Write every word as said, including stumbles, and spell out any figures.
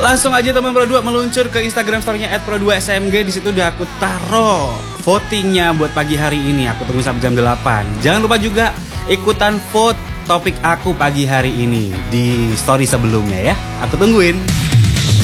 Langsung aja teman Pro dua meluncur ke Instagram story-nya et pro dua s m g. Di situ udah aku taruh votingnya buat pagi hari ini. Aku tunggu sampai jam delapan. Jangan lupa juga ikutan vote topik aku pagi hari ini di story sebelumnya ya. Aku tungguin.